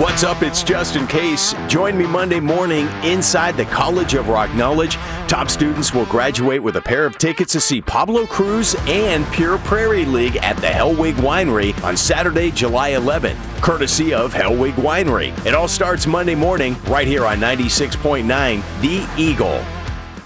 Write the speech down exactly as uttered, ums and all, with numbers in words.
What's up? It's Justin Case. Join me Monday morning inside the College of Rock Knowledge. Top students will graduate with a pair of tickets to see Pablo Cruz and Pure Prairie League at the Hellwig Winery on Saturday, July eleventh, courtesy of Hellwig Winery. It all starts Monday morning right here on ninety-six point nine The Eagle.